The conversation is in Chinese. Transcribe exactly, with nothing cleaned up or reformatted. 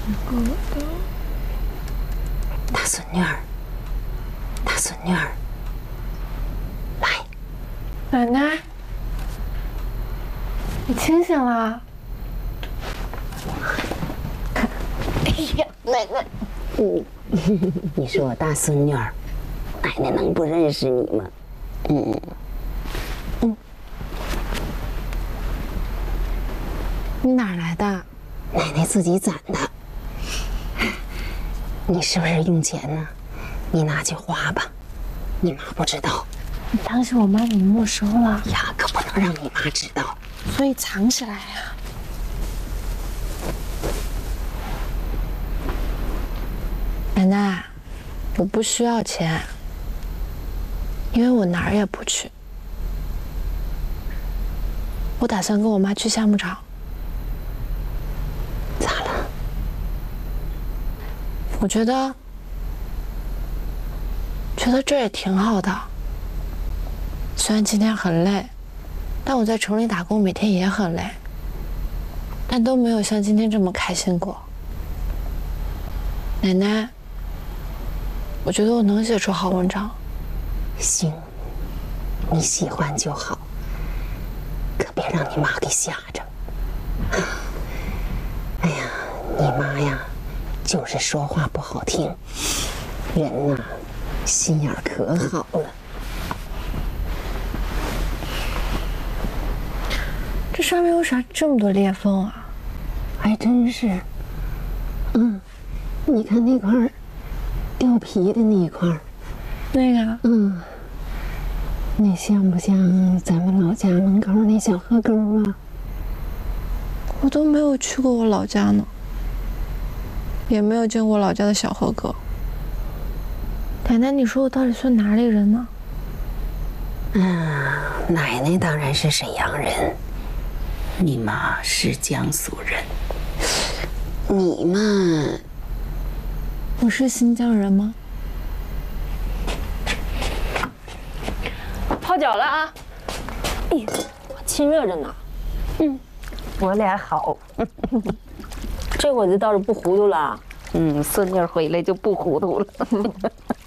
我的大孙女儿，大孙女儿，来， 奶奶，你清醒了？ 哎呀，奶奶，嗯，你是我大孙女儿，奶奶能不认识你吗？嗯嗯， 你哪来的？ 奶奶自己攒的。你是不是用钱呢？你拿去花吧，你妈不知道。 你当心我妈给你没收了呀，可不能让你妈知道， 所以藏起来呀。奶奶，我不需要钱，因为我哪儿也不去。我打算跟我妈去夏牧场。 咋了？ 我觉得，觉得这也挺好的。虽然今天很累，但我在城里打工每天也很累，但都没有像今天这么开心过。奶奶，我觉得我能写出好文章。 行，你喜欢就好，可别让你妈给吓着。哎呀，你妈呀，就是说话不好听，人呐，心眼可好了。 这上面为啥这么多裂缝啊？ 还真是。嗯，你看那块儿掉皮的那一块儿， 那个， 嗯，那像不像咱们老家门口那小河沟啊？ 我都没有去过我老家呢，也没有见过老家的小河沟。奶奶，你说我到底算哪里人呢？ 嗯，奶奶当然是沈阳人，你妈是江苏人。你嘛， 我是新疆人吗？ 泡脚了啊！哎呀，亲热着呢。 嗯，我俩好。 这会子倒是不糊涂了。 嗯，孙女回来就不糊涂了。